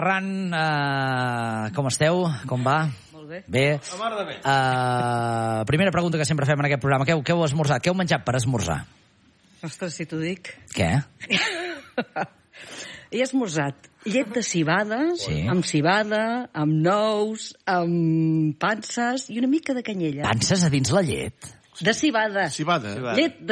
Ferran, com esteu? Com va? Molt bé. Bé. Primera pregunta que sempre fem en aquest programa. Què heu esmorzat? Què heu menjat per esmorzar? Ostres, si t'ho dic. Què? He esmorzat llet de civada, Sí. amb civada, amb nous, amb panses i una mica de canyella. Panses a dins la llet? De civada. Civada. Llet